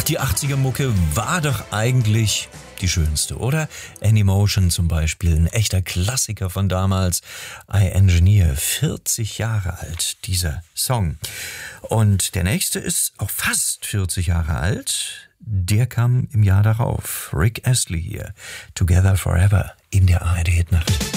Die 80er-Mucke war doch eigentlich die schönste, oder? Anymotion zum Beispiel, ein echter Klassiker von damals. I Engineer, 40 Jahre alt, dieser Song. Und der nächste ist auch fast 40 Jahre alt. Der kam im Jahr darauf. Rick Astley hier, Together Forever in der ARD-Hitnacht.